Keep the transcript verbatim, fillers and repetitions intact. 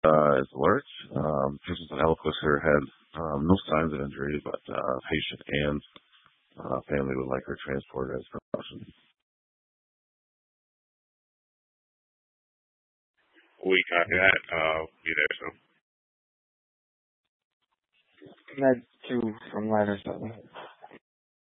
uh, is alert. Um, patients on Eliquis had um, no signs of injury, but uh, patient and uh, family would like her transported as precaution. We copy that. Uh, be there soon. Med two from Ladder seven.